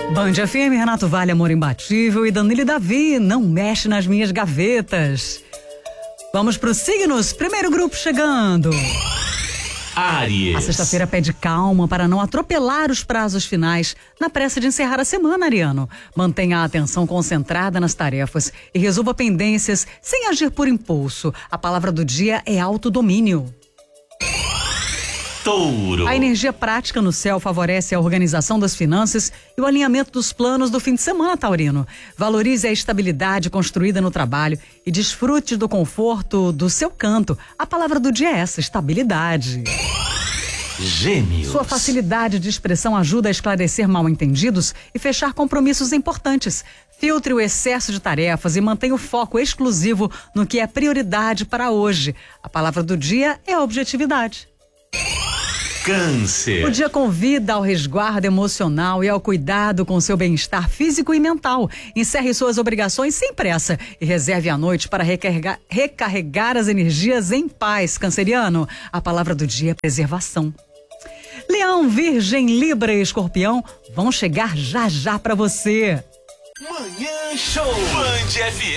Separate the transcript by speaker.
Speaker 1: Band FM, Renato Vale, amor imbatível, e Danilo e Davi, não mexe nas minhas gavetas. Vamos pros signos, primeiro grupo chegando.
Speaker 2: Áries.
Speaker 1: A sexta-feira pede calma para não atropelar os prazos finais na pressa de encerrar a semana, Ariano. Mantenha a atenção concentrada nas tarefas e resolva pendências sem agir por impulso. A palavra do dia é autodomínio.
Speaker 2: Touro.
Speaker 1: A energia prática no céu favorece a organização das finanças e o alinhamento dos planos do fim de semana, taurino. Valorize a estabilidade construída no trabalho e desfrute do conforto do seu canto. A palavra do dia é essa, estabilidade.
Speaker 2: Gêmeos.
Speaker 1: Sua facilidade de expressão ajuda a esclarecer mal-entendidos e fechar compromissos importantes. Filtre o excesso de tarefas e mantenha o foco exclusivo no que é prioridade para hoje. A palavra do dia é objetividade.
Speaker 2: Câncer.
Speaker 1: O dia convida ao resguardo emocional e ao cuidado com seu bem-estar físico e mental. Encerre suas obrigações sem pressa e reserve a noite para recarregar as energias em paz, canceriano. A palavra do dia é preservação. Leão, Virgem, Libra e Escorpião vão chegar já já para você.
Speaker 2: Manhã Show. Band FM.